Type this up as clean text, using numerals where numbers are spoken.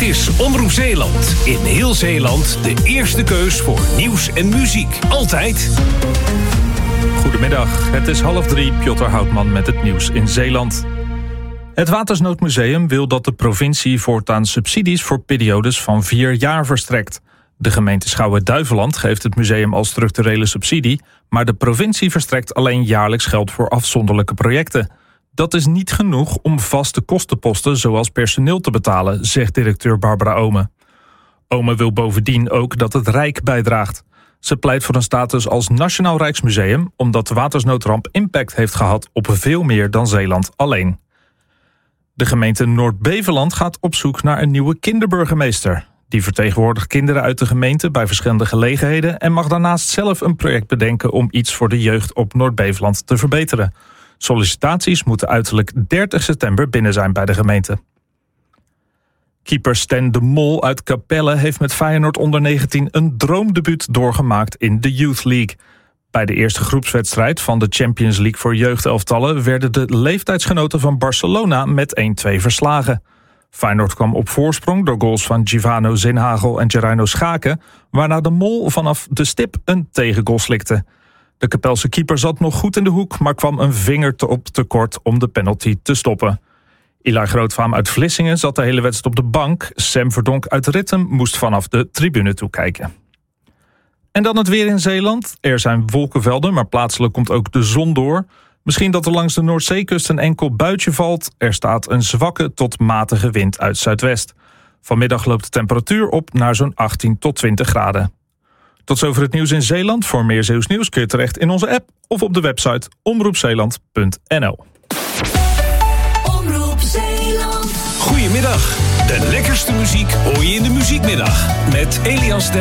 is Omroep Zeeland. In heel Zeeland de eerste keus voor nieuws en muziek. Altijd. Goedemiddag, het is 2:30, Piotr Houtman met het nieuws in Zeeland. Het Watersnoodmuseum wil dat de provincie voortaan subsidies voor periodes van 4 jaar verstrekt. De gemeente Schouwen-Duiveland geeft het museum al structurele subsidie, maar de provincie verstrekt alleen jaarlijks geld voor afzonderlijke projecten. Dat is niet genoeg om vaste kostenposten zoals personeel te betalen, zegt directeur Barbara Ome. Ome wil bovendien ook dat het Rijk bijdraagt. Ze pleit voor een status als Nationaal Rijksmuseum, omdat de watersnoodramp impact heeft gehad op veel meer dan Zeeland alleen. De gemeente Noord-Beveland gaat op zoek naar een nieuwe kinderburgemeester. Die vertegenwoordigt kinderen uit de gemeente bij verschillende gelegenheden en mag daarnaast zelf een project bedenken om iets voor de jeugd op Noord-Beveland te verbeteren. Sollicitaties moeten uiterlijk 30 september binnen zijn bij de gemeente. Keeper Stan de Mol uit Capelle heeft met Feyenoord onder 19 een droomdebuut doorgemaakt in de Youth League. Bij de eerste groepswedstrijd van de Champions League voor jeugdelftallen werden de leeftijdsgenoten van Barcelona met 1-2 verslagen. Feyenoord kwam op voorsprong door goals van Givano Zinhagel en Gerino Schaken, waarna de Mol vanaf de stip een tegengoal slikte. De Capelse keeper zat nog goed in de hoek, maar kwam een vinger op tekort om de penalty te stoppen. Eli Grootvaam uit Vlissingen zat de hele wedstrijd op de bank. Sam Verdonk uit Ritten moest vanaf de tribune toekijken. En dan het weer in Zeeland. Er zijn wolkenvelden, maar plaatselijk komt ook de zon door. Misschien dat er langs de Noordzeekust een enkel buitje valt. Er staat een zwakke tot matige wind uit zuidwest. Vanmiddag loopt de temperatuur op naar zo'n 18 tot 20 graden. Tot zover het nieuws in Zeeland. Voor meer Zeeuws nieuws kun je terecht in onze app of op de website omroepzeeland.nl. Omroep Zeeland. Goedemiddag. De lekkerste muziek hoor je in de muziekmiddag. Met Elias